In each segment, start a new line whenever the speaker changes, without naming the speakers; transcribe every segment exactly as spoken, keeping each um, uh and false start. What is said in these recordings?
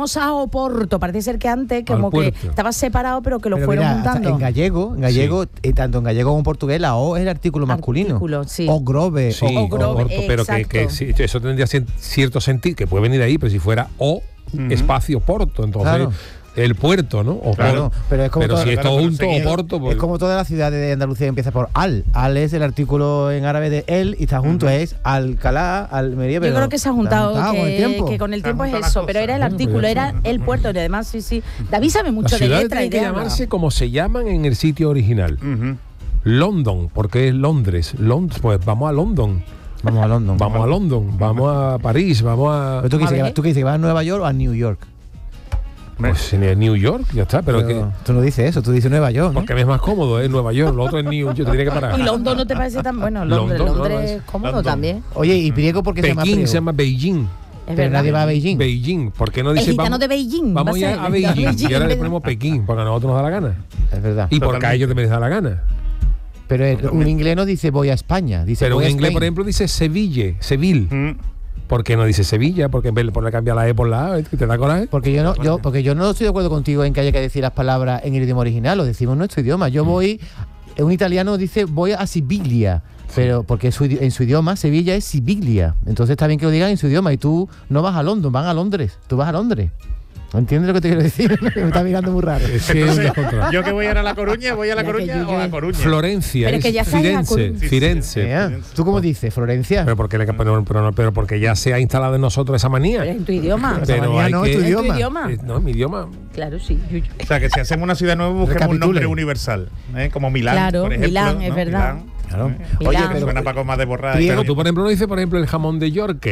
vamos a Oporto. Parece ser que antes como que estaba separado, pero que lo
pero
fueron
mira,
juntando.
En gallego, en gallego, sí. eh, tanto en gallego como en portugués, la O es el artículo masculino.
Artículo, sí.
O grove.
Sí,
o, o grove,
Oporto, pero que, que sí, eso tendría cierto sentido, que puede venir de ahí, pero si fuera O, uh-huh. espacio Porto, entonces... Claro. El puerto, ¿no? O
claro,
por,
pero es como
pero
todo,
si es todo junto o Porto,
pues, es como toda la ciudad de Andalucía que empieza por al. Al es el artículo en árabe de el y está junto uh-huh. es Alcalá, Almería.
Yo creo que se ha juntado, juntado que, con el tiempo, que con el tiempo es eso, pero era el artículo, era el puerto y además sí, sí. David sabe mucho de letra y de
que llamarse como se llaman en el sitio original. Uh-huh. London, porque es Londres. Londres, pues vamos a London.
Vamos a London.
Vamos a London, vamos a París, vamos a.
Pero tú qué dices, ¿tú qué dices? ¿Vas a Nueva York o a New York?
Pues en New York, ya está, pero, pero que
tú no dices eso, tú dices Nueva York, ¿no?
Porque me es más cómodo, es ¿eh? Nueva York, lo otro es New York, te tiene que parar.
¿Y London no te parece tan bueno? Londres,
London,
Londres
no,
es cómodo
London.
También.
Oye, ¿y Priego por qué
Pekín
se llama Priego?
se llama Beijing.
Es
pero nadie va a Beijing.
Beijing, ¿por qué no dice
el gitano
vamos,
de Beijing?
Vamos ya a, a Beijing, Beijing y ahora le ponemos Pekín, porque a nosotros nos da la gana.
Es verdad.
Y porque a ellos también les da la gana.
Pero el, un inglés no dice voy a España, dice
pero
voy
un
a
inglés,
Spain.
por ejemplo, dice Seville, Seville. Mm. ¿Por qué no dice Sevilla? Porque en vez de ponerle cambiar la E por la A, ¿te da coraje?
Porque yo no, yo, porque yo no estoy de acuerdo contigo en que haya que decir las palabras en el idioma original, lo decimos en nuestro idioma. Yo voy, un italiano dice voy a Siviglia, pero porque su, en su idioma Sevilla es Siviglia. Entonces está bien que lo digan en su idioma y tú no vas a London, van a Londres, tú vas a Londres. ¿Entiendes lo que te quiero decir? Me está mirando muy raro.
Es que entonces, yo que voy a ir a La Coruña, voy a La Coruña o a Coruña.
Florencia,
pero es que ya
Firenze,
sí,
Firenze.
Yeah. ¿Tú cómo dices? Florencia.
Pero porque, le, pero, pero, no, pero porque ya se ha instalado en nosotros esa manía.
Pero es en tu idioma.
Pero
manía
hay
no,
que,
es tu idioma.
¿Es tu idioma?
Eh, no, es mi idioma.
Claro, sí.
O sea, que si hacemos una ciudad nueva, busquemos un nombre universal. ¿eh? Como Milán,
claro,
por ejemplo.
Milán,
¿no?
es verdad.
Milán.
Claro.
Milán.
Oye, pero
suena Paco más de borrada.
Pero tú, por ejemplo, no dices, por ejemplo, el jamón de York.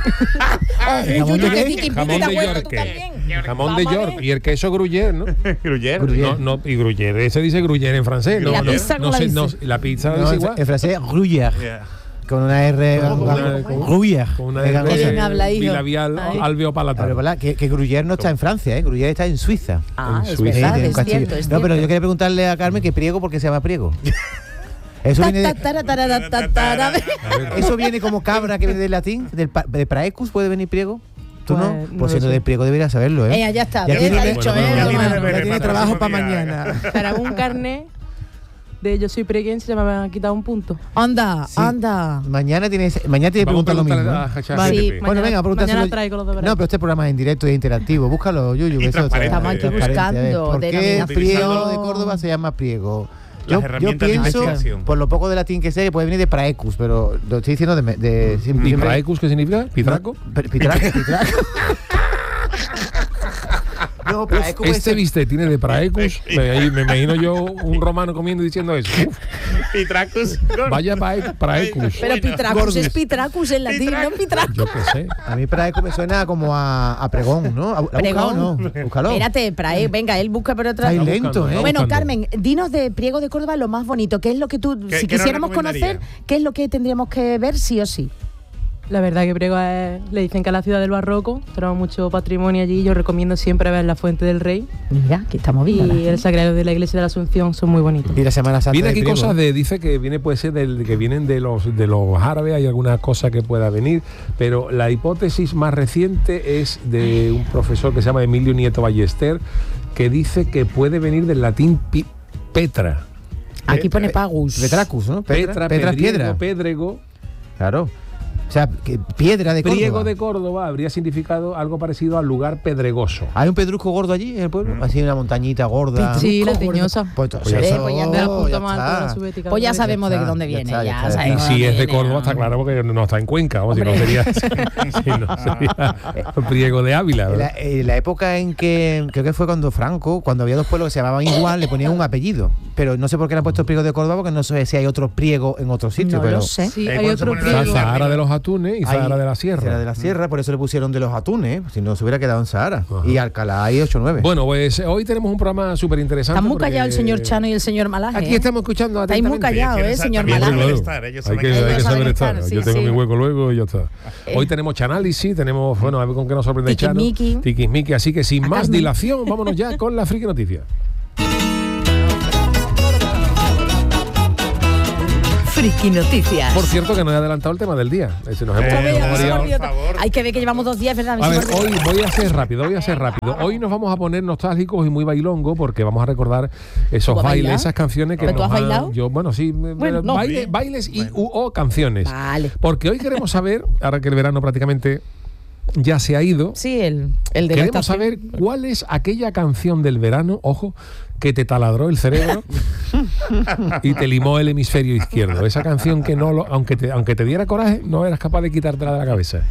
¿Jamón de qué?
Jamón de York. Jamón de York. Y el queso Gruyère, ¿no?
Gruyère.
No, no, y Gruyère, ese dice Gruyère en francés.
No,
la
no,
pizza no,
la
sé,
dice.
no, la pizza
No,
es igual.
en francés, Gruyère. Yeah. Con una R. Gruyère.
Con una R.
Qué bien habla, hijo.
Bilabial alveopalatal.
Pero ¿verdad? Que, que Gruyère no está en Francia, ¿eh? Gruyère está en Suiza.
Ah,
en
es
Suiza.
verdad,
Sí,
es
castillo.
cierto, es
No, pero
cierto.
yo quería preguntarle a Carmen que Priego, ¿por qué se llama Priego? Eso viene, de, eso viene como cabra que viene del latín, del pa, de praecus, ¿puede venir Priego? ¿Tú
pues,
no?
no
pues siendo de Priego deberías saberlo, ¿eh?
Eh, ya está,
ya
ya
tiene,
dicho,
bueno,
¿eh?
ya
Toma.
tiene, ya tiene trabajo para mañana.
Para un carnet de yo soy preguense se me han quitado un punto.
Anda,
Sí.
anda.
Mañana tienes, mañana te preguntan lo mismo.
A
Sí,
ChatGPT.
Bueno, venga, pregúntaselo.
Mañana traigo los deberes.
No, pero este programa es en directo y interactivo. Búscalo, Yuyu.
Y
que eso
transparente.
Estamos aquí
transparente. A ver,
buscando
¿por qué
denominación.
Priego de Córdoba se llama Priego?
Las
Yo, yo
herramientas de
pienso,
investigación.
por lo poco de latín que sé, que puede venir de praecus, pero lo estoy diciendo de... de
¿Y
siempre-
praecus qué significa? ¿Pitraco?
P- Pitraco, pitraco. No, praecus es-
Este viste tiene de praecus. Me, ahí me imagino yo un romano comiendo y diciendo eso. Uf,
Pitracus.
vaya pae- praecus.
Pero Pitracus es Pitracus en latín, no Pitracus.
Yo qué sé.
A mí praecus me suena como a, a pregón, ¿no? ¿La
Pregón.
no? Búscalo.
Espérate, Prae, venga, él busca por otra.
Está lento,
buscando,
¿eh?
¿no?
Bueno,
buscando.
Carmen, dinos de Priego de Córdoba lo más bonito. ¿Qué es lo que tú,
¿Qué-
si
qué nos
quisiéramos
recomendaría?
conocer, qué es lo que tendríamos que ver sí o sí?
La verdad que Priego es, le dicen que es la ciudad del barroco, tenemos mucho patrimonio allí, yo recomiendo siempre ver la Fuente del Rey
Mira, que estamos
y
viendo.
el Sagrario de la Iglesia de la Asunción son muy bonitos.
Y la Semana Santa
Viene
de
aquí
Priego.
cosas de, dice que viene, puede ser del, que vienen de los de los árabes, hay alguna cosa que pueda venir, pero la hipótesis más reciente es de un profesor que se llama Emilio Nieto Ballester, que dice que puede venir del latín pi- petra.
Aquí pone Pagus.
Petracus, ¿no?
Petra,
Petra es piedra.
pedrego.
Claro. O sea, que piedra de Córdoba.
Priego de Córdoba habría significado algo parecido al lugar pedregoso.
¿Hay un pedrusco gordo allí en el pueblo? Así una montañita gorda.
Sí, la
Pedrusco
tiñosa.
Pues,
Pues
eso,
ya- pues ya
De la punta
ya
más alta de la
está.
subética.
Pues ya sabemos de
está,
dónde
ya
viene,
está,
ya,
ya está.
sabemos
Y
de
si
dónde
es de
viene,
Córdoba,
ah.
está claro, porque no está en Cuenca, o si no
Hombre.
sería, si no sería Priego de Ávila.
En la,
¿verdad?
en la época en que, creo que fue cuando Franco, cuando había dos pueblos que se llamaban igual, le ponían un apellido. Pero no sé por qué le han puesto Priego de Córdoba, porque no sé si hay otro Priego en otro sitio.
No
pero
lo sé.
Sí,
Ahí
hay
cuando se
otro
pone la-
Priego.
Sahara de los Atunes y
Hay-
Sahara de la Sierra.
Sierra de la Sierra, por eso le pusieron de los atunes, si no se hubiera quedado en Sahara.
Ajá.
Y Alcalá hay ocho nueve.
Bueno, pues eh, hoy tenemos un programa súper interesante.
Está muy callado el señor Chano y el señor Malaje.
Aquí
¿eh?
estamos escuchando
Estáis muy
atentamente.
callados, ¿eh,
Quieren
señor
también
Malaje?
saber
Claro.
estar, ellos
Hay
saben
que,
que-
hay que
Ellos
saber
saben
estar.
estar, sí,
Yo tengo
sí.
mi hueco luego y ya está. Hoy tenemos Chanálisis, tenemos, bueno, a ver con qué nos sorprende Chano.
Tiquismiqui.
Tiquismiqui. Así que sin
A
más
Carmen.
dilación, vámonos ya con la friki noticia.
Friki Noticias.
Por cierto, que no he adelantado el tema del día. Ese nos hemos,
Eh,
hemos variado.
por favor. Hay que ver que llevamos dos días, ¿verdad?
A ver, hoy voy a ser rápido, voy a ser rápido. Hoy nos vamos a poner nostálgicos y muy bailongo porque vamos a recordar esos
¿Tú has
bailes,
bailado?
esas canciones que
¿Pero tú
nos
has
han-
bailado?
Yo, bueno, sí,
Bueno, no.
baile- bailes y u o canciones.
Vale.
Porque hoy queremos saber, ahora que el verano prácticamente ya se ha ido,
Sí, el, el de la
queremos
estación.
saber cuál es aquella canción del verano, ojo, que te taladró el cerebro y te limó el hemisferio izquierdo. Esa canción que no lo, aunque te, aunque te diera coraje, no eras capaz de quitártela de la cabeza.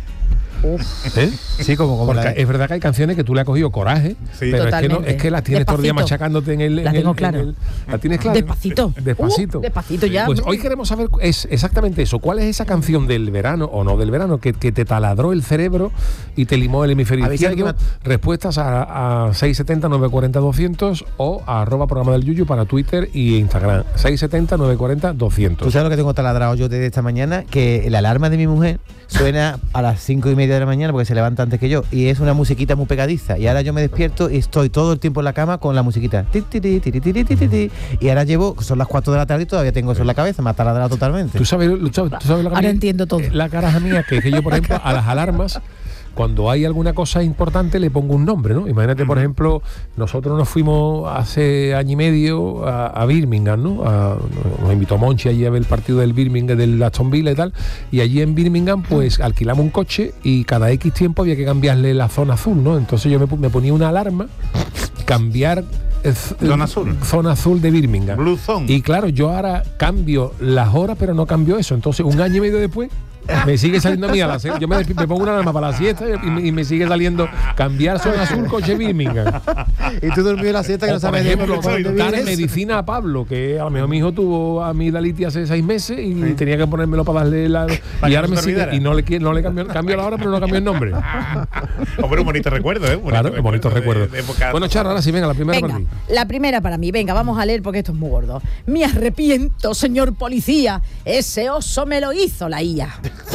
¿Eh?
Sí, como, como
Porque
la-
es verdad que hay canciones que tú le has cogido coraje,
Sí.
pero es que, no,
Totalmente.
es que las tienes todo el día
Despacito.
machacándote en el.
La
en
tengo
el-
clara.
en el- ¿La tienes clara?
Despacito.
Despacito.
Uh, despacito ya.
Pues hoy queremos saber es exactamente eso. ¿Cuál es esa canción del verano o no del verano que, que te taladró el cerebro y te limó el hemisferio
A ver si
izquierdo?
alguien
Respuestas a, a seis setenta, nueve cuarenta, doscientos o a arroba programa del Yuyu para Twitter y Instagram. seis setenta, nueve cuarenta, doscientos.
¿Tú sabes lo que tengo taladrado yo desde esta mañana? Que la alarma de mi mujer suena a las cinco y media de la mañana porque se levanta antes que yo y es una musiquita muy pegadiza y ahora yo me despierto y estoy todo el tiempo en la cama con la musiquita Ti, ti, ti, ti, ti, ti, ti, ti. Y ahora llevo, son las cuatro de la tarde y todavía tengo eso en la cabeza, me ha taladrado totalmente.
¿Tú sabes, tú sabes, tú sabes lo que a
Ahora
mí-
entiendo todo.
La caraja mía, que, que yo, por ejemplo, a las alarmas, cuando hay alguna cosa importante, le pongo un nombre, ¿no? Imagínate, por ejemplo, nosotros nos fuimos hace año y medio a, a Birmingham, ¿no? A- nos invitó Monchi allí a ver el partido del Birmingham, del Aston Villa y tal, y allí en Birmingham, pues alquilamos un coche y cada X tiempo había que cambiarle la zona azul, ¿no? Entonces yo me, pu- me ponía una alarma, cambiar... eh, z-
Zona azul.
Zona azul de Birmingham.
Blue Zone.
Y claro, yo ahora cambio las horas, pero no cambio eso. Entonces, un año y medio después, me sigue saliendo a mí a las seis. Yo me, despi- me pongo una alarma para las siesta y me, y me sigue saliendo cambiar zona azul, coche Birmingham.
Y tú dormido la siesta que
O,
no
por
sabes
ejemplo,
por dónde
dar
vienes.
medicina a Pablo, que a lo mejor mi hijo tuvo amigdalitis hace seis meses y tenía que ponérmelo para darle la.
Para
Y
que
ahora
no
me
se
sigue.
olvidara.
Y no le, qui- no le cambio, cambio la hora, pero no cambio el nombre.
Hombre, un bonito recuerdo, ¿eh? Un
Claro, bonito
de-
recuerdo.
de época-
Bueno, Charo, ahora sí, venga, la primera para
Venga,
ti.
la primera para mí. Venga, vamos a leer porque esto es muy gordo. Me arrepiento, señor policía. Ese oso me lo hizo la I A.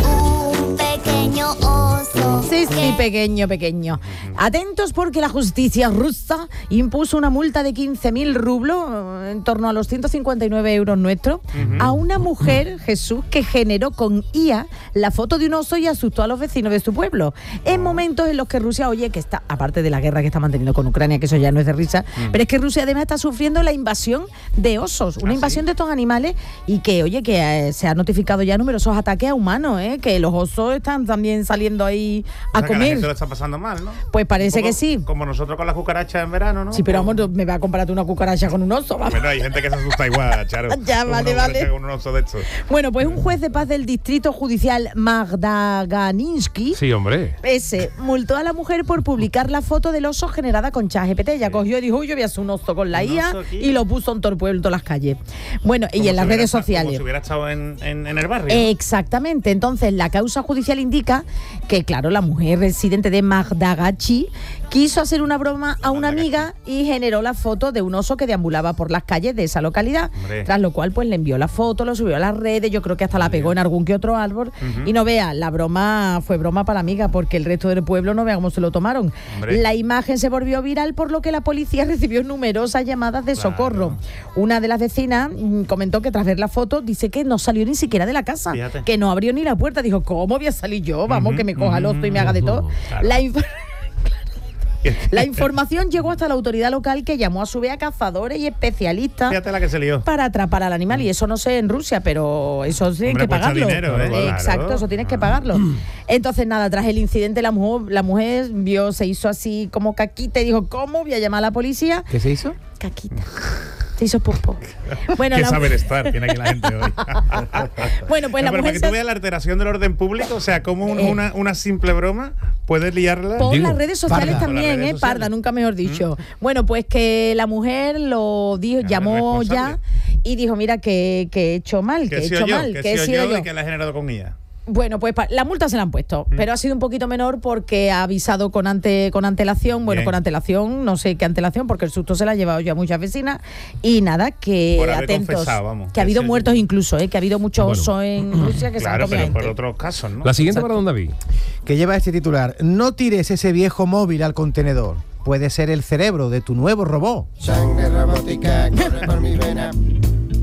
Un pequeño oso.
Sí, sí, pequeño, pequeño. Atentos porque la justicia rusa impuso una multa de quince mil rublos, eh, en torno a los ciento cincuenta y nueve euros nuestros, a una mujer, Jesús, que generó con I A la foto de un oso y asustó a los vecinos de su pueblo. En momentos en los que Rusia, oye, que está, aparte de la guerra que está manteniendo con Ucrania, que eso ya no es de risa, pero es que Rusia además está sufriendo la invasión de osos, una invasión de estos animales y que, oye, que eh, se ha notificado ya numerosos ataques a humanos, ¿eh? Que los osos están también saliendo ahí
O
a
sea, que la
comer.
gente lo está pasando mal, ¿no?
Pues parece
Un poco
que sí.
Como nosotros con las cucarachas en verano, ¿no?
Sí, pero vamos, me va a comparar una cucaracha con un oso. Vamos.
Bueno, hay gente que se asusta igual, Charo.
Ya,
Como
vale,
una
vale.
cucaracha con un oso de estos.
Bueno, pues un juez de paz del distrito judicial Magdaganinsky
Sí, hombre.
ese multó a la mujer por publicar la foto del oso generada con ChatGPT. Ella cogió y dijo, uy, yo voy a hacer un oso con la
Un
I A
oso aquí.
y lo puso en todo el pueblo, en todas las calles. Bueno, y
Como
en las
si hubiera
redes
estado-
sociales.
Como si hubiera estado en, en, en el barrio.
Exactamente. Entonces, la causa judicial indica que, claro, la mujer residente de Magdagachi quiso hacer una broma a una amiga y generó la foto de un oso que deambulaba por las calles de esa localidad.
Hombre.
Tras lo cual, pues le envió la foto, lo subió a las redes, yo creo que hasta la pegó en algún que otro árbol. Y no vea, la broma fue broma para la amiga, porque el resto del pueblo no vea cómo se lo tomaron.
Hombre.
La imagen se volvió viral, por lo que la policía recibió numerosas llamadas de socorro. Una de las vecinas mm, comentó que tras ver la foto, dice que no salió ni siquiera de la casa,
Fíjate.
que no abrió ni la puerta. Dijo, ¿cómo voy a salir yo? Vamos, que me coja el oso y me haga de todo.
Claro.
La inf- La información llegó hasta la autoridad local, que llamó a su vez a cazadores y especialistas
Fíjate la que se lió.
para atrapar al animal. Y eso no sé en Rusia, pero eso tiene
Hombre,
que
cuesta
pagarlo.
dinero, ¿eh? Claro.
Exacto, eso tienes que pagarlo. Entonces, nada, tras el incidente, la mujer, la mujer vio, se hizo así como caquita y dijo, ¿cómo voy a llamar a la policía?
¿Qué se hizo?
Caquita. Se hizo popo. Bueno,
Qué
la-
saber estar tiene aquí la gente hoy.
Bueno, pues
No,
la
pero para
mujer
que
se-
tú veas la alteración del orden público, o sea, como un-
Eh.
una, una simple broma puede liarla.
Por
Digo,
las redes sociales
parda.
también,
Por las redes
¿eh?
sociales.
Parda, nunca mejor dicho. Bueno, pues que la mujer lo dijo,
Ya,
llamó
responsable.
ya y dijo, mira, que, que he hecho mal, que,
Que
he
he sido
hecho
yo,
mal,
que
que
he
he
sido
sido
yo
yo.
y que la he generado con I A.
Bueno, pues pa- la multa se la han puesto, pero ha sido un poquito menor porque ha avisado con ante con antelación, bueno,
Bien.
con antelación, no sé qué antelación, porque el susto se la ha llevado ya a muchas vecinas. Y nada, que
Por haber
atentos,
confesado, vamos.
que ha habido
Ese-
muertos incluso, ¿eh? Que ha habido muchos
Bueno.
osos en Rusia que
Claro,
se han
pero por
comido gente.
otros casos, ¿no?
La siguiente para don David.
Que lleva este titular: no tires ese viejo móvil al contenedor. Puede ser el cerebro de tu nuevo robot.
Sangre robótica corre por mi vena.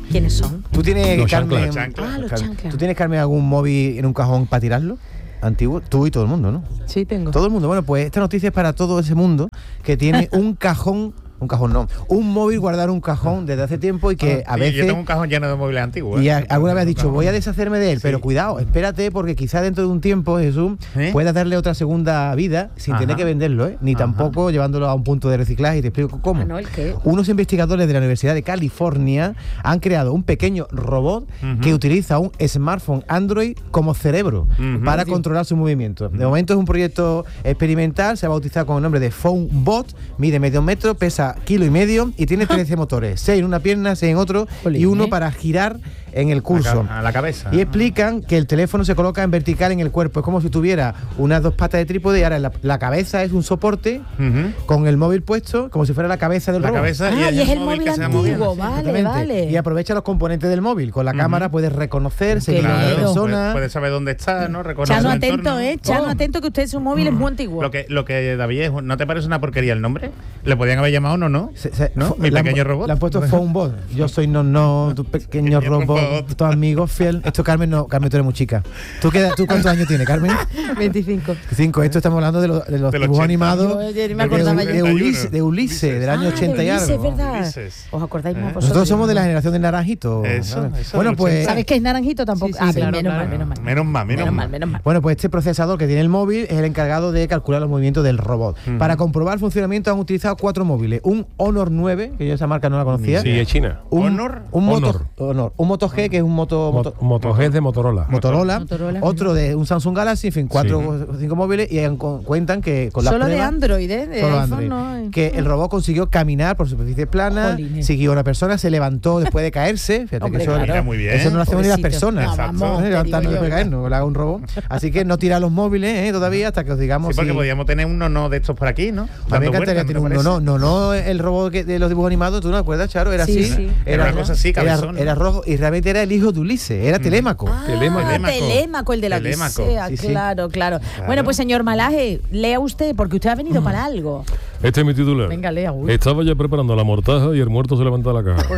¿Quiénes son?
¿Tú tienes,
Los
Carmen,
chanclas.
Ah, los
Carmen,
chanclas.
¿tú tienes, Carmen, algún móvil en un cajón para tirarlo? Antiguo, tú y todo el mundo, ¿no?
Sí, tengo.
Todo el mundo. Bueno, pues esta noticia es para todo ese mundo que tiene un cajón, un cajón no, un móvil guardado en un cajón desde hace tiempo y que a
Sí,
veces...
yo tengo un cajón lleno de móviles antiguos.
Y
¿eh?
a- alguna vez has dicho,
Cajón.
voy a deshacerme de él,
Sí.
pero cuidado, espérate, porque quizá dentro de un tiempo, Jesús,
¿Eh?
puedas darle otra segunda vida sin
Ajá.
tener que venderlo, ¿eh? Ni
Ajá.
tampoco llevándolo a un punto de reciclaje, y te explico cómo.
Ah, no, ¿el qué?
Unos investigadores de la Universidad de California han creado un pequeño robot
Ujú.
que utiliza un smartphone Android como cerebro
Ujú.
para controlar sus movimientos. De momento es un proyecto experimental, se ha bautizado con el nombre de PhoneBot, mide medio metro, pesa kilo y medio y tiene trece motores, seis en una pierna, seis en otro
Jolín,
y uno
¿eh?
para girar en el curso.
A la cabeza.
Y explican que el teléfono se coloca en vertical en el cuerpo. Es como si tuviera unas dos patas de trípode y ahora la, la cabeza es un soporte
Ujú.
con el móvil puesto, como si fuera la cabeza del
La
robot.
cabeza
Ah, y es el móvil
que se va
antiguo,
moviendo.
vale,
Exactamente.
vale.
Y aprovecha los componentes del móvil. Con la cámara puedes reconocer, seguir a
Claro.
la
Claro,
persona.
puede, puede saber dónde está, ¿no? Reconocer
Chano
el
atento,
entorno.
¿eh? Chano
Oh.
atento que usted su móvil es muy antiguo.
Lo que, lo que David, es- ¿no te parece una porquería el nombre? Le podían haber llamado no, no.
Se- se-
¿No?
fo-
Mi
le han-
pequeño robot.
Le han puesto PhoneBot. Yo soy no, no, tu pequeño
Pequeño
robot,
robot.
tu amigo fiel. Esto, Carmen, no, Carmen, tú eres muy chica. ¿Tú, qué, ¿tú cuántos años tienes, Carmen?
veinticinco.
Cinco. Esto estamos hablando de, los- de los
Del
dibujos
ochenta.
animados
Yo ya ni me
de,
acordaba
de
yo.
Ulises, de Ulises, del año
Ah,
ochenta y
de Ulises,
algo.
¿verdad?
Ulises.
¿Os acordáis más
Eh.
vosotros?
Nosotros somos de la generación del naranjito.
Eso,
¿sabes?
eso,
Bueno,
del
pues
ochenta.
¿Sabes que es naranjito tampoco?
Sí, sí,
ah,
claro,
menos
claro.
mal, menos mal.
Menos mal, menos,
Menos mal,
mal.
menos mal.
Bueno, pues este procesador que tiene el móvil es el encargado de calcular los movimientos del robot.
Ujú.
Para comprobar el funcionamiento han utilizado cuatro móviles. Un Honor nueve, que yo esa marca no la conocía.
Sí, es China.
Un,
¿Honor?
Un Moto,
Honor.
Honor. Un Moto G, que es un moto, moto-
Moto, Moto G de Motorola.
Motorola.
Motorola.
Otro de un Samsung Galaxy, en fin, cuatro o cinco móviles. Y han- con- cuentan que con las
Solo de
pruebas-
Android, ¿eh? De
Solo
iPhone
Android.
no hay.
Que el robot consiguió caminar por superficie plana,
Jolines.
siguió a una persona, se levantó después de caerse. Fíjate
Hombre,
que eso,
claro.
Mira, muy bien.
eso no lo hacemos ni las
Pobrecito.
personas.
No,
Exacto.
vamos,
¿eh?
te
Levantarnos
digo
después de
yo.
caernos, que lo haga un robot. Así que no tira los móviles, ¿eh? Todavía, hasta que os digamos.
Sí, porque
si-
podíamos tener uno no de estos por aquí, ¿no?
A mí me
Dando
encantaría
vueltas,
tener
¿no te
uno. No,
parece?
no, no, el robot que- de los dibujos animados, ¿tú no te acuerdas, Charo? Era
Sí,
así.
sí.
Era una cosa así,
era,
cabezón, ¿no?
era rojo y realmente era el hijo de Ulises, era Telémaco.
Ah,
Telémaco.
Telémaco, el de la
Telémaco.
Odisea,
Sí, sí.
claro, claro, Bueno, pues señor Malaje, lea usted, porque usted ha venido para algo.
Este es mi titular.
Venga, lea. Uy.
Estaba ya preparando la mortaja y el muerto se levanta de la caja.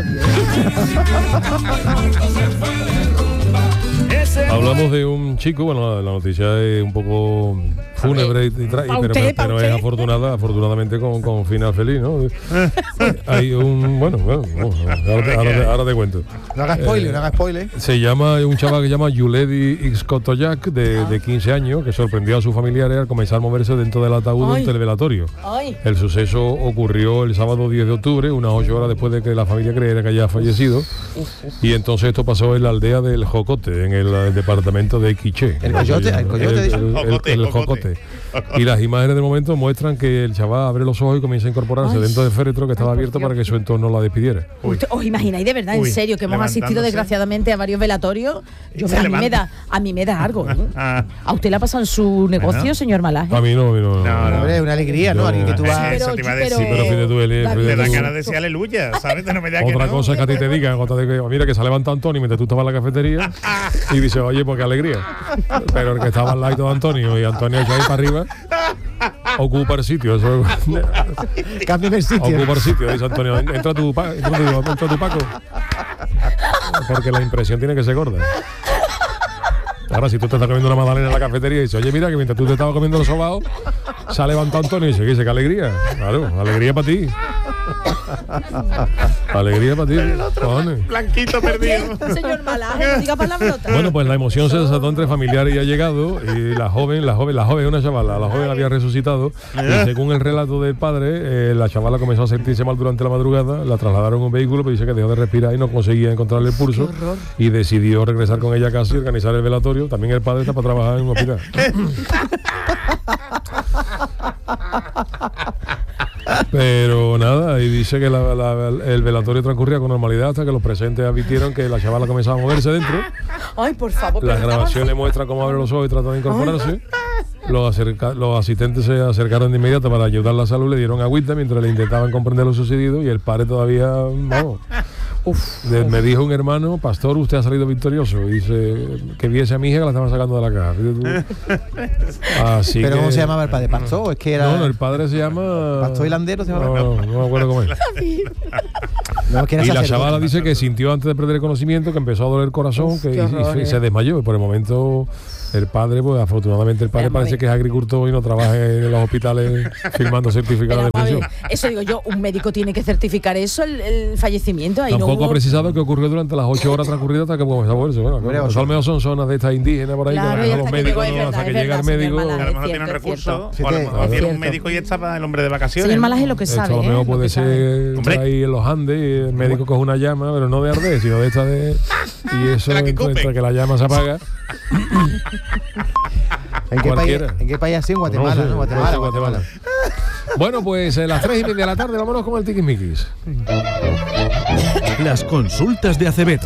Hablamos de un chico, bueno, la, la noticia es un poco fúnebre, y tra- y-
Pa'
pero,
usted, pa'
pero
usted.
es afortunada, afortunadamente con, con final feliz, ¿no? Hay un, bueno, bueno, no, ahora, te, ahora te- ahora te cuento.
No haga spoiler, no haga spoiler.
Se llama, un chaval que se llama Yuledi Xkotoyak, de, de quince años, que sorprendió a sus familiares al comenzar a moverse dentro del ataúd
Ay.
durante el velatorio.
Ay.
El suceso ocurrió el sábado diez de octubre, unas ocho horas después de que la familia creyera que haya fallecido. Y entonces esto pasó en la aldea del Jocote, en el, eh, departamento de Quiché.
¿El coyote? ¿El coyote,
El,
dice?
el- el-
Jocote,
el
Jocote.
Jocote. Y las imágenes del momento muestran que el chaval abre los ojos y comienza a incorporarse
Ay.
dentro del féretro que estaba
Ay, por
abierto
Dios.
para que su entorno la despidiera.
Usted- ¿Os imagináis de verdad, en
Uy,
serio, que hemos asistido
levantándose.
desgraciadamente a varios velatorios? Yo,
Se
a, mí me
levanta.
da, a mí me da algo. ¿eh?
Ah.
¿A usted le ha pasado en su negocio,
Bueno.
señor Malaje?
A mí no, a mí no. no,
No, no.
Hombre, una alegría, ¿no?
Yo-
Alguien que tú
Sí,
vas.
eso te iba a decir.
Sí, pero fíjate tú, Eli,
David,
fíjate
Me da
tú.
ganas de decir aleluya, ¿sabes? No me digas que
Otra
no.
cosa es que a ti te digan, otra de que, mira que se ha levantado Antonio mientras tú estabas en la cafetería y dice, oye, pues qué alegría. Pero el que estaba al lado de Antonio y Antonio hecho ahí para arriba, ocupa el sitio. Eso,
Cámbiame el sitio.
ocupa el sitio, dice Antonio. Entra tu, pa- entra tu, entra tu Paco. Porque la impresión tiene que ser gorda. Ahora, si tú te estás comiendo una magdalena en la cafetería y dices, oye, mira que mientras tú te estabas comiendo los sobaos, se ha levantado Antonio y dice, ¿qué dice? ¿Qué alegría? Claro, alegría para ti. Alegría para ti. cojones.
Blanquito perdido.
Señor Malaje, no diga palabrotas.
Bueno, pues la emoción se desató entre familiares y allegados y la joven, la joven, la joven, una chavala, la joven había resucitado y según el relato del padre, eh, la chavala comenzó a sentirse mal durante la madrugada, la trasladaron en un vehículo, pero dice que dejó de respirar y no conseguía encontrarle el pulso y decidió regresar con ella a casa y organizar el velatorio. También el padre está para trabajar en un hospital. Pero nada, y dice que la- la- el velatorio transcurría con normalidad hasta que los presentes advirtieron que la chavala comenzaba a moverse dentro.
Ay, por favor.
Las
pero estaba
grabaciones muestran cómo abre los ojos y trata de incorporarse. Los, acerca- los asistentes se acercaron de inmediato para ayudarla a salud, le dieron agüita mientras le intentaban comprender lo sucedido y el padre todavía, vamos,
Uf,
De-
uf.
me dijo un hermano, pastor, usted ha salido victorioso. Y dice que viese a mi hija que la estaban sacando de la caja. Fíjate tú. Así
¿Pero
que-
cómo se llamaba el padre? ¿Pastor? Es que era...
No, no, el padre se llama...
¿Pastor Hilandero se llamaba?
No, no, no me acuerdo cómo es.
No, que era
Y la
sacerdote.
chavala dice que sintió antes de perder el conocimiento que empezó a doler el corazón,
Uf,
que
qué
y- y,
horror,
se-
eh.
se desmayó. Y por el momento el padre, pues afortunadamente el padre
Vamos a
parece
ver.
que es agricultor y no trabaja en los hospitales firmando certificados de
Pero, vamos a
pensión.
ver, eso digo yo, un médico tiene que certificar eso, el, el fallecimiento. Ahí
Tampoco
no hubo...
ha precisado que ocurrió durante las ocho horas transcurridas hasta que pues, se ha vuelto. Bueno,
Hombre,
eso
ocho.
al menos son zonas de estas indígenas por ahí,
Claro,
que
y
a los
hasta que
médicos,
llegó, es
no, hasta
verdad,
que
es
llega el
verdad,
médico.
señor
Que a lo
Es
mejor
cierto,
tiene un
es cierto.
recurso,
Sí,
o a lo
sí,
mejor
es
tiene un
cierto.
médico y estaba el hombre de vacaciones.
Señor
¿no?
Malaje lo que
Esto
sabe.
a lo
¿eh?
mejor
Lo
puede
que sabe.
ser
Hombre.
ahí en los Andes y el médico coge una llama, pero no de arder, sino de esta de... Y eso
La que
encuentra
cupe.
que la llama se apaga.
¿En qué, país,
Cualquiera.
¿En qué país así? En Guatemala,
No sé,
¿no? Guatemala,
no sé,
Guatemala.
Bueno, pues a las tres y media de la tarde vámonos con el tiquismiquis.
Las consultas de Acevedo.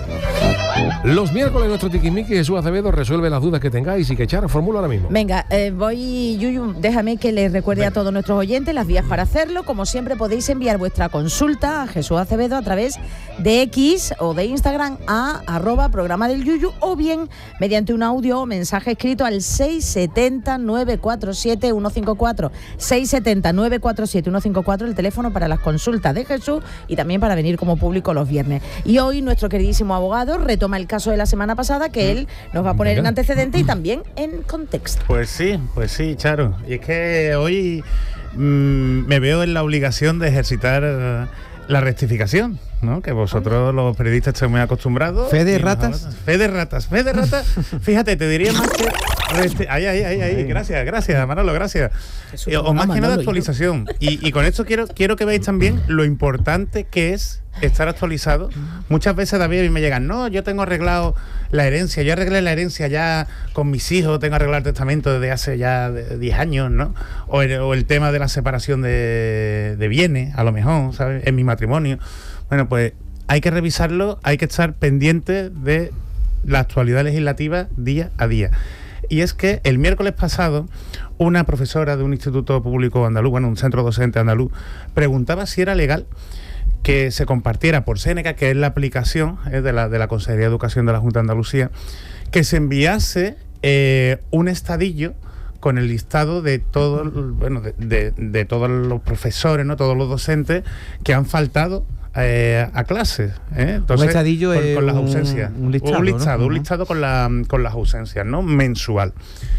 Los miércoles nuestro tiquismiquis Jesús Acevedo resuelve las dudas que tengáis y que Charo formula ahora mismo.
Venga, eh, voy, Yuyu, déjame que les recuerde a todos nuestros oyentes las vías para hacerlo. Como siempre, podéis enviar vuestra consulta a Jesús Acevedo a través de X o de Instagram a arroba programa del Yuyu, o bien mediante un audio o mensaje escrito al seis siete cero, nueve cuatro siete, uno cinco cuatro. seis siete cero, nueve cuatro siete, uno cinco cuatro, el teléfono para las consultas de Jesús y también para venir como público los viernes. Y hoy nuestro queridísimo abogado retoma el caso de la semana pasada, que él nos va a poner en
Venga.
antecedente y también en contexto.
Pues sí, pues sí, Charo. Y es que hoy mm, me veo en la obligación de ejercitar eh, la rectificación, ¿no? Que vosotros los periodistas estáis muy acostumbrados.
Fe de
Y nos
ratas.
hablas- Fe de ratas, fe de ratas. Fíjate, te diría más que... resti- Ay, ay, ay, ay, gracias, gracias, Manolo, gracias.
Jesús,
Eh, o más
Manolo,
que nada
yo.
actualización. Y, y con esto quiero, quiero que veáis también lo importante que es estar actualizado. Muchas veces, David, a mí me llegan, no, yo tengo arreglado la herencia, yo arreglé la herencia ya con mis hijos, tengo arreglado el testamento desde hace ya de- diez años, ¿no? O el, o el tema de la separación de, de bienes, a lo mejor, ¿sabes? En mi matrimonio. Bueno, pues hay que revisarlo, hay que estar pendiente de la actualidad legislativa día a día. Y es que el miércoles pasado una profesora de un instituto público andaluz, bueno, un centro docente andaluz, preguntaba si era legal que se compartiera por Seneca, que es la aplicación eh, de, la, de la Consejería de Educación de la Junta de Andalucía, que se enviase eh, un estadillo con el listado de todos, bueno, de, de, de todos los profesores, ¿no? Todos los docentes que han faltado eh, a clases. ¿eh? Entonces,
Un estadillo
con,
es
con las
un-
ausencias.
un listado,
un
¿no?
listado, un
Ujú.
listado con, la, con las ausencias, ¿no? Mensual.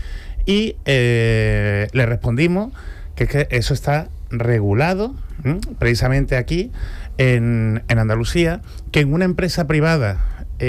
Y eh, le respondimos que, es que eso está regulado, ¿m? precisamente aquí en, en Andalucía, que en una empresa privada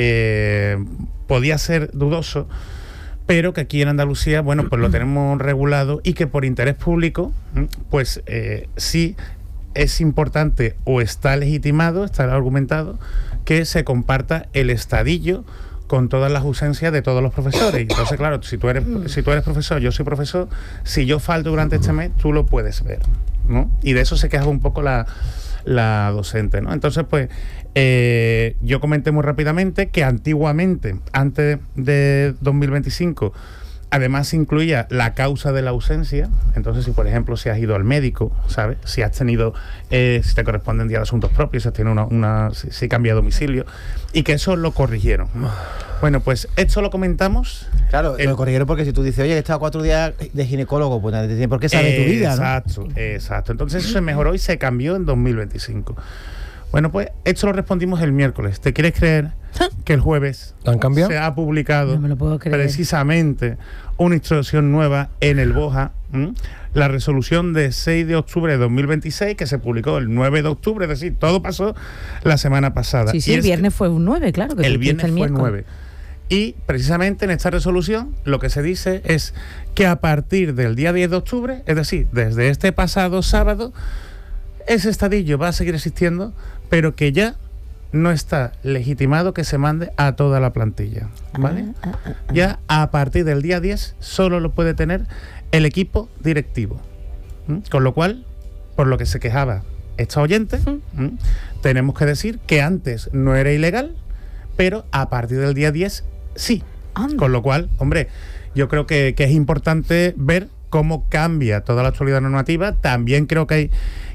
eh, podía ser dudoso, pero que aquí en Andalucía, bueno, pues lo tenemos regulado y que por interés público, ¿m? pues eh, sí es importante o está legitimado, está argumentado, que se comparta el estadillo con todas las ausencias de todos los profesores. Y entonces, claro, si tú eres si tú eres profesor, yo soy profesor, si yo falto durante este mes, tú lo puedes ver, ¿no? Y de eso se queja un poco la, la docente, ¿no? Entonces, pues, eh, yo comenté muy rápidamente que antiguamente, antes de dos mil veinticinco, además incluía la causa de la ausencia. Entonces, si por ejemplo si has ido al médico, ¿sabes? Si has tenido, eh, si te corresponden días de asuntos propios, si has tenido una, una si, si cambia de domicilio, y que eso lo corrigieron. Bueno, pues esto lo comentamos.
Claro,
El-
lo corrigieron porque si tú dices, oye, he estado cuatro días de ginecólogo, pues nadie te tiene por qué saber tu vida, ¿no?
Exacto, exacto. Entonces eso se mejoró y se cambió en dos mil veinticinco. Bueno, pues esto lo respondimos el miércoles. ¿Te quieres creer que el jueves
¿Han cambiado?
se ha publicado
No me lo puedo creer.
precisamente una instrucción nueva en el BOJA, ¿m? La resolución de seis de octubre de dos mil veintiséis, que se publicó el nueve de octubre, es decir, todo pasó la semana pasada.
Sí, sí,
Y
el
es que
viernes fue un nueve, claro. Que
el
tú
viernes
dijiste
fue
miércoles.
nueve. Y precisamente en esta resolución lo que se dice es que a partir del día diez de octubre, es decir, desde este pasado sábado, ese estadillo va a seguir existiendo, pero que ya no está legitimado que se mande a toda la plantilla, ¿vale?
Ah, ah, ah.
Ya a partir del día diez solo lo puede tener el equipo directivo. ¿m? Con lo cual, por lo que se quejaba esta oyente, ¿m? tenemos que decir que antes no era ilegal, pero a partir del día diez sí.
Anda.
Con lo cual, hombre, yo creo que, que es importante ver cómo cambia toda la actualidad normativa. También creo que hay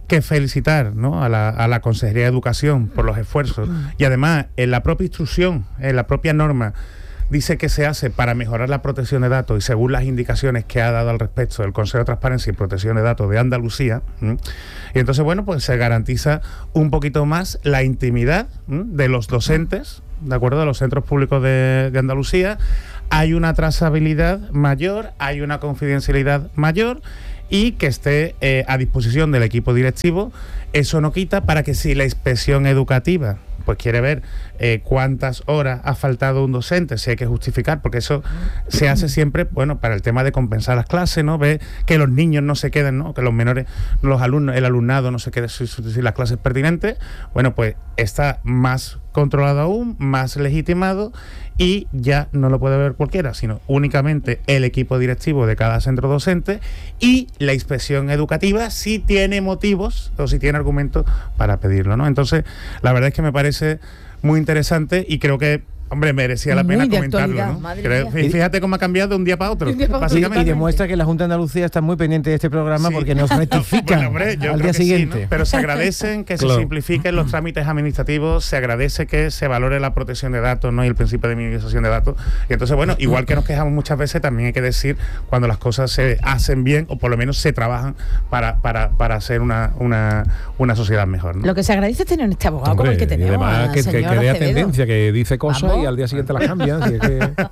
que felicitar, ¿no?, a la, a la Consejería de Educación por los esfuerzos. Y además, en la propia instrucción, en la propia norma, dice que se hace para mejorar la protección de datos y según las indicaciones que ha dado al respecto el Consejo de Transparencia y Protección de Datos de Andalucía. ¿m? Y entonces, bueno, pues se garantiza un poquito más la intimidad ¿m? de los docentes, de acuerdo, de los centros públicos de, de Andalucía. Hay una trazabilidad mayor, hay una confidencialidad mayor y que esté eh, a disposición del equipo directivo. Eso no quita para que si la inspección educativa pues quiere ver eh, cuántas horas ha faltado un docente, si hay que justificar, porque eso se hace siempre, bueno, para el tema de compensar las clases, ¿no? Ver que los niños no se queden, ¿no? Que los menores, los alumnos, el alumnado no se quede sin, sin las clases pertinentes. Bueno, pues está más controlado aún, más legitimado y ya no lo puede ver cualquiera, sino únicamente el equipo directivo de cada centro docente y la inspección educativa si tiene motivos o si tiene argumentos para pedirlo, ¿no? Entonces, la verdad es que me parece muy interesante y creo que, hombre, merecía la
Muy
pena
de
comentarlo,
actualidad,
¿no?
madre
Creo-
mía.
fíjate cómo ha cambiado de un día para otro,
De un día para otro.
Y,
básicamente.
y demuestra que la Junta de Andalucía está muy pendiente de este programa
Sí.
porque nos rectifican
Bueno, hombre, yo
al
creo
día
que sí,
siguiente.
¿no? Pero se agradecen que
Claro.
se simplifiquen los trámites administrativos, se agradece que se valore la protección de datos, ¿no?, y el principio de minimización de datos. Y entonces, bueno, igual que nos quejamos muchas veces, también hay que decir cuando las cosas se hacen bien o por lo menos se trabajan para, para, para hacer una, una, una sociedad mejor, ¿no?
Lo que se agradece es tener este abogado como
Hombre,
el que
y
tenemos.
además que, que, que
señor
crea
Acevedo.
tendencia, que dice cosas
Vamos.
y al día siguiente las cambia. Así es que-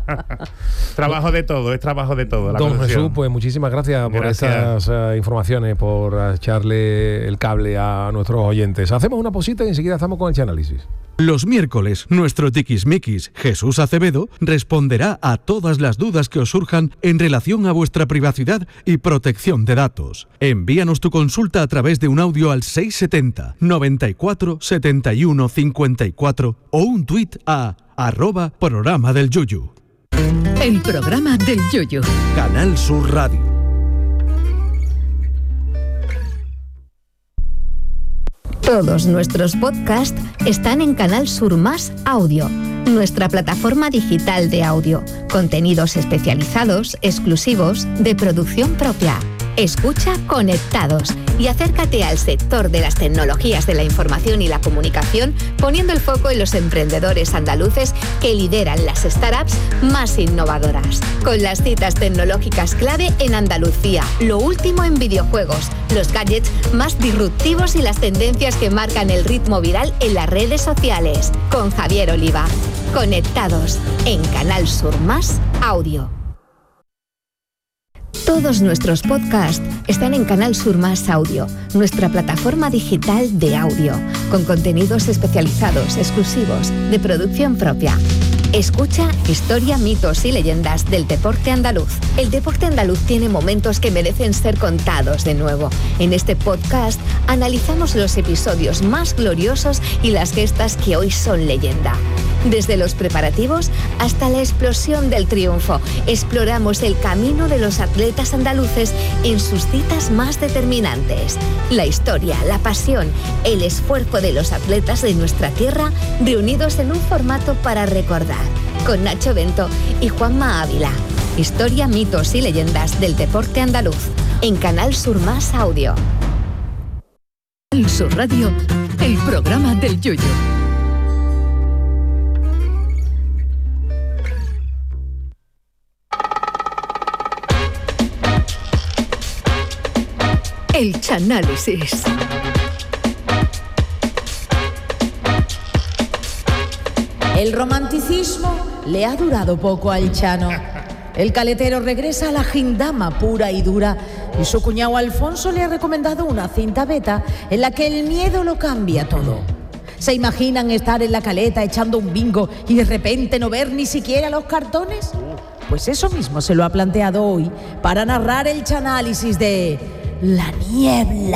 Trabajo de todo, es trabajo de todo. la
Don
protección.
Jesús, pues muchísimas gracias, por
Gracias.
estas eh, informaciones, por eh, echarle el cable a nuestros oyentes. Hacemos una posita y enseguida estamos con el Chanálisis.
Los miércoles, nuestro tiquismiquis Jesús Acevedo responderá a todas las dudas que os surjan en relación a vuestra privacidad y protección de datos. Envíanos tu consulta a través de un audio al seiscientos setenta, noventa y cuatro, setenta y uno, cincuenta y cuatro o un tuit a arroba programa del Yuyu.
El programa del Yoyo.
Canal Sur Radio.
Todos nuestros podcasts están en Canal Sur Más Audio, nuestra plataforma digital de audio, contenidos especializados, exclusivos, de producción propia. Escucha Conectados y acércate al sector de las tecnologías de la información y la comunicación, poniendo el foco en los emprendedores andaluces que lideran las startups más innovadoras. Con las citas tecnológicas clave en Andalucía, lo último en videojuegos, los gadgets más disruptivos y las tendencias que marcan el ritmo viral en las redes sociales. Con Javier Oliva. Conectados en Canal Sur Más Audio. Todos nuestros podcasts están en Canal Sur Más Audio, nuestra plataforma digital de audio, con contenidos especializados, exclusivos, de producción propia. Escucha Historia, mitos y leyendas del deporte andaluz. El deporte andaluz tiene momentos que merecen ser contados de nuevo. En este podcast analizamos los episodios más gloriosos y las gestas que hoy son leyenda. Desde los preparativos hasta la explosión del triunfo, exploramos el camino de los atletas andaluces en sus citas más determinantes. La historia, la pasión, el esfuerzo de los atletas de nuestra tierra reunidos en un formato para recordar. Con Nacho Bento y Juanma Ávila. Historia, mitos y leyendas del deporte andaluz. En Canal Sur Más Audio.
Canal Sur Radio, el programa del Yoyo. El Chanálisis.
El romanticismo le ha durado poco al Chano. El caletero regresa a la gindama pura y dura y su cuñado Alfonso le ha recomendado una cinta beta en la que el miedo lo cambia todo. ¿Se imaginan estar en la caleta echando un bingo y de repente no ver ni siquiera los cartones? Pues eso mismo se lo ha planteado hoy para narrar el Chanálisis de La Niebla.